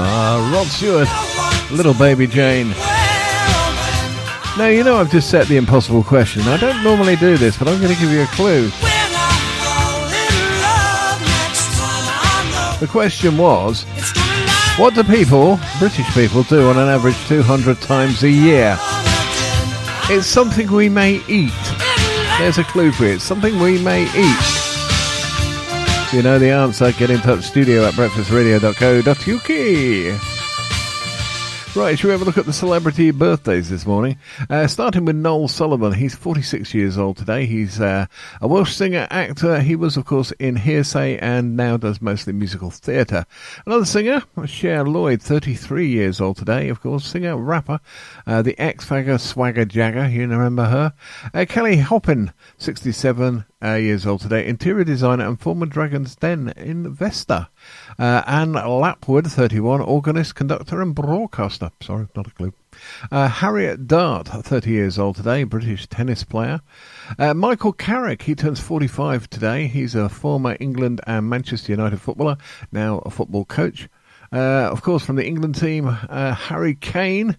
Rod Stewart, Little Baby Jane. Now, you know I've just set the impossible question. I don't normally do this, but I'm going to give you a clue. The question was, what do people, British people, do on an average 200 times a year? It's something we may eat. There's a clue for you. It's something we may eat. If you know the answer, get in touch, studio@breakfastradio.co.uk. Right, shall we have a look at the celebrity birthdays this morning? Starting with Noel Sullivan. He's 46 years old today. He's a Welsh singer, actor. He was, of course, in Hearsay and now does mostly musical theatre. Another singer, Cher Lloyd, 33 years old today, of course, singer, rapper, the X-Factor Swagger Jagger, you remember her. Kelly Hoppen, 67 years old today, interior designer and former Dragon's Den investor. Anne Lapwood, 31, organist, conductor and broadcaster. Sorry, not a clue. Harriet Dart, 30 years old today, British tennis player. Michael Carrick, he turns 45 today. He's a former England and Manchester United footballer, now a football coach. Of course, from the England team, Harry Kane,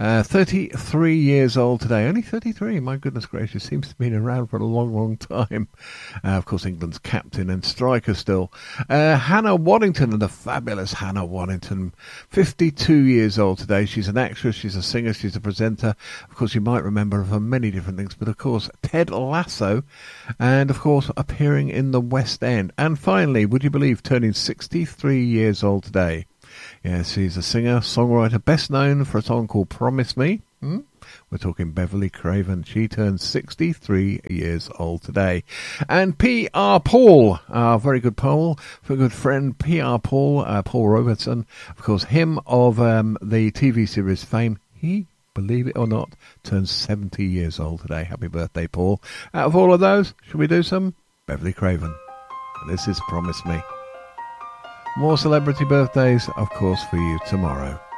33 years old today. Only 33, my goodness gracious. Seems to have been around for a long, long time. Of course, England's captain and striker still. Hannah Waddington, the fabulous Hannah Waddington, 52 years old today. She's an actress, she's a singer, she's a presenter. Of course, you might remember her for many different things, but of course, Ted Lasso, and of course, appearing in the West End. And finally, would you believe, turning 63 years old today. Yes, she's a singer, songwriter, best known for a song called Promise Me. We're talking Beverly Craven. She turns 63 years old today. And P.R. Paul, our very good Paul, for a good friend, P.R. Paul, Paul Robertson, of course, him of the TV series Fame. He, believe it or not, turns 70 years old today. Happy birthday, Paul. Out of all of those, should we do some Beverly Craven? This is Promise Me. More celebrity birthdays, of course, for you tomorrow.